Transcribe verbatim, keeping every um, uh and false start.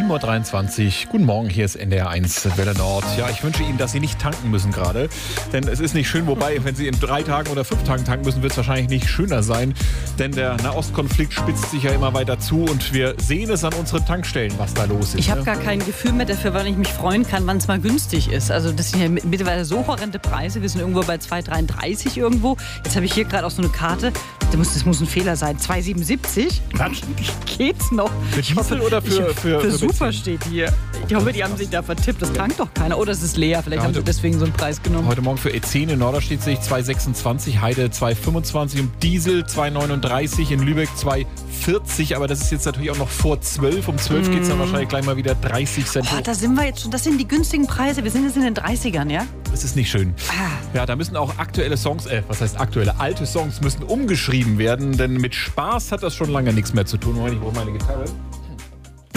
sieben Uhr dreiundzwanzig. Guten Morgen, hier ist N D R eins Welle Nord. Ja, ich wünsche Ihnen, dass Sie nicht tanken müssen gerade, denn es ist nicht schön, wobei, wenn Sie in drei Tagen oder fünf Tagen tanken müssen, wird es wahrscheinlich nicht schöner sein, denn der Nahostkonflikt spitzt sich ja immer weiter zu und wir sehen es an unseren Tankstellen, was da los ist. Ich habe ne? gar kein Gefühl mehr dafür, wann ich mich freuen kann, wann es mal günstig ist. Also das sind ja mittlerweile so horrende Preise, wir sind irgendwo bei zwei dreiunddreißig irgendwo. Jetzt habe ich hier gerade auch so eine Karte, das muss, das muss ein Fehler sein, zwei siebenundsiebzig. Quatsch. Geht's noch? Für Diesel oder für, ich, für, für, für für Super Benzin? steht hier. Ich hoffe, die haben sich da vertippt. Das tankt doch keiner. Oder es ist leer. Vielleicht Ja, haben sie deswegen so einen Preis genommen. Heute Morgen für E zehn in Norderstedt sehe ich zwei sechsundzwanzig, Heide zwei fünfundzwanzig und Diesel zwei neununddreißig, in Lübeck zwei vierzig. Aber das ist jetzt natürlich auch noch vor zwölf. Um zwölf geht es dann wahrscheinlich gleich mal wieder dreißig Cent Oh, hoch. da sind wir jetzt schon. Das sind die günstigen Preise. Wir sind jetzt in den dreißigern, ja? Das ist nicht schön. Ah. Ja, da müssen auch aktuelle Songs, äh, was heißt aktuelle, alte Songs müssen umgeschrieben werden, denn mit Spaß hat das schon lange nichts mehr zu tun. Moment, ich brauche meine Gitarre.